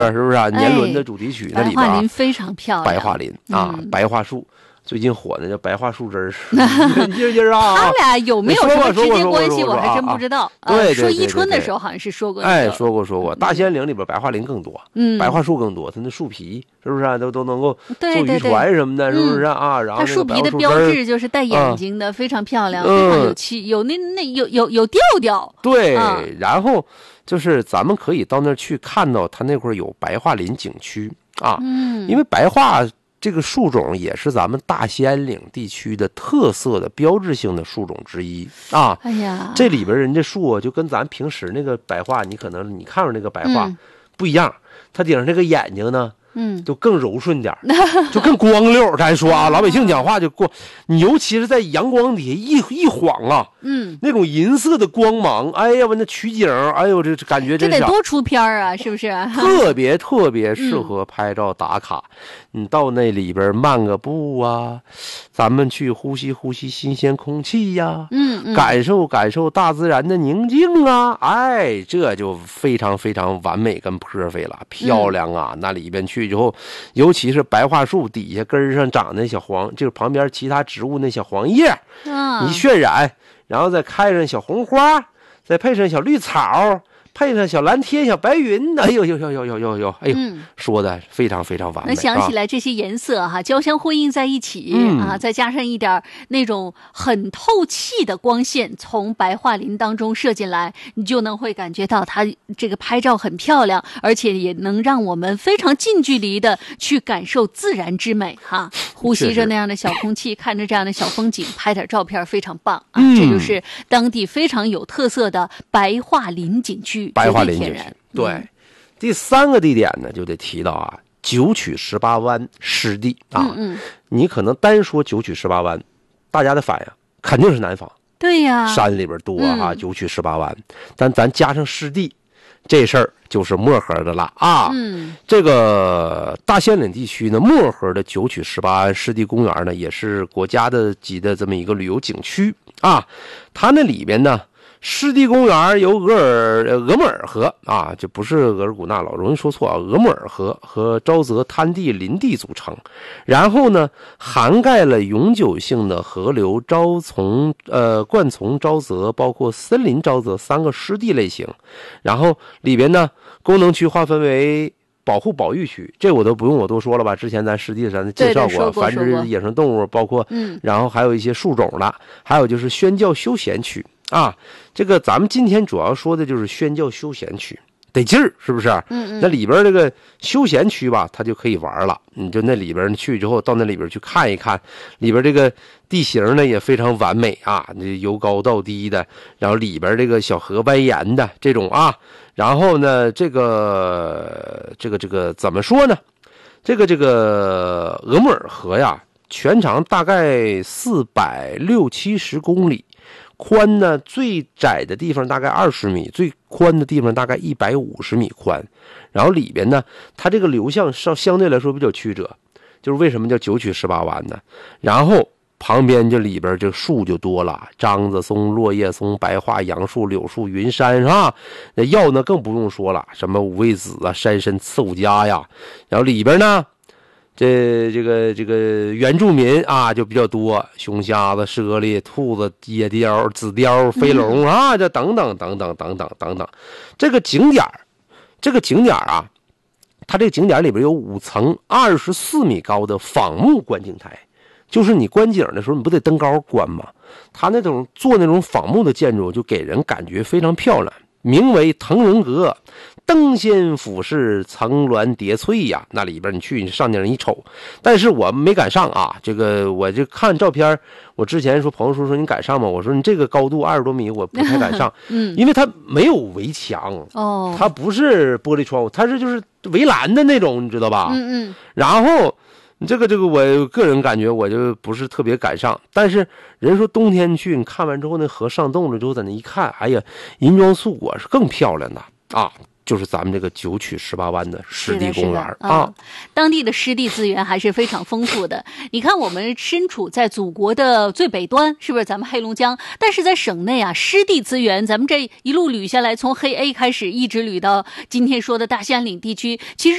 是不是啊？年轮的主题曲那里边、 白桦林非常漂亮， 白桦林啊，白桦树。最近火的叫白桦树枝儿，他俩有没有什么直接关系？我还真不知道。 对， 说伊春的时候好像是说过。 说过。大兴安岭里边白桦林更多，白桦树更多，它那树皮是不是啊？都能够做渔船什么的，是不是啊？然后它树皮的标志就是带眼睛的，非常漂亮，非常有气，有调调。 对，然后就是咱们可以到那儿去看到，它那块有白桦林景区啊，因为白桦。这个树种也是咱们大兴安岭地区的特色的标志性的树种之一啊！ 哎呀， 这里边人家树就跟咱平时那个白桦，你看着那个白桦不一样，它顶上那个眼睛呢，就更柔顺点，就更光溜。咱说啊，老百姓讲话就过，你尤其是在阳光底下一晃啊，那种银色的光芒，哎呀，我那取景，哎呦，这感觉这得多出片啊，是不是？ 特别适合拍照打卡。你到那里边漫个步啊，咱们去呼吸新鲜空气呀，感受大自然的宁静啊，哎，这就非常非常完美跟 perfect 了，漂亮啊！那里边去之后，尤其是白桦树底下根上长那小黄，就是旁边其他植物那小黄叶，一渲染，然后再开上小红花，再配上小绿草。配上小蓝天、小白云，哎呦，说的非常非常完美。 能想起来这些颜色哈，交相辉映在一起啊，再加上一点那种很透气的光线从白桦林当中射进来，你就能会感觉到它这个拍照很漂亮，而且也能让我们非常近距离的去感受自然之美哈，呼吸着那样的小空气，看着这样的小风景，拍点照片非常棒啊！这就是当地非常有特色的白桦林景区。 白桦林景区，对。第三个地点呢，就得提到啊，九曲十八湾湿地啊。你可能单说九曲十八湾，大家的反应肯定是南方， 对呀， 山里边多啊，九曲十八湾。但咱加上湿地，这事儿就是漠河的了啊。这个大兴安岭地区呢，漠河的九曲十八湾湿地公园呢，也是国家的级的这么一个旅游景区啊。它那里边呢。湿地公园由额木尔河啊，就不是额尔古纳，老容易说错啊。额木尔河和沼泽滩地林地组成，然后呢，涵盖了永久性的河流、灌丛沼泽，包括森林沼泽3个湿地类型。然后里边呢，功能区划分为保育区，这我都不用我多说了吧？之前咱湿地上介绍过，繁殖野生动物，包括然后还有一些树种的，还有就是宣教休闲区。啊，这个咱们今天主要说的就是宣教休闲区，得劲儿，是不是？那里边这个休闲区吧，它就可以玩了。你就那里边去之后，到那里边去看一看，里边这个地形呢也非常完美啊，由高到低的，然后里边这个小河蜿蜒的这种啊，然后呢，这个怎么说呢？这个额木尔河呀，全长大概460-70公里。宽呢，最窄的地方大概20米，最宽的地方大概150米宽。然后里边呢，它这个流向相对来说比较曲折，就是为什么叫九曲十八弯呢？然后旁边这里边这树就多了，樟子松、落叶松、白桦、杨树、柳树、云杉，是吧？那药呢更不用说了，什么五味子啊、山参、刺五加呀。然后里边呢，这个原住民啊就比较多，熊瞎子、猞猁、兔子、野雕、紫雕、飞龙啊，这等等。这个景点啊，它这个景点里边有5层24米高的仿木观景台，就是你观景的时候你不得登高观吗？它那种做那种仿木的建筑就给人感觉非常漂亮，名为腾龙阁，登仙俯视，层峦叠翠呀。那里边你上那一瞅，但是我没赶上啊。这个我就看照片，我之前说朋友说你赶上吗？我说你这个高度20多米，我不太敢上，因为它没有围墙哦，它不是玻璃窗户，它是就是围栏的那种，你知道吧？然后这个我个人感觉我就不是特别赶上，但是人说冬天去，你看完之后那河上冻了之后，在那一看，哎呀，银装素裹是更漂亮的啊。 就是咱们这个9曲18湾的湿地公园啊。当地的湿地资源还是非常丰富的。你看，我们身处在祖国的最北端，是不是咱们黑龙江？但是在省内啊，湿地资源，咱们这一路捋下来，从黑 A 开始，一直捋到今天说的大兴安岭地区，其实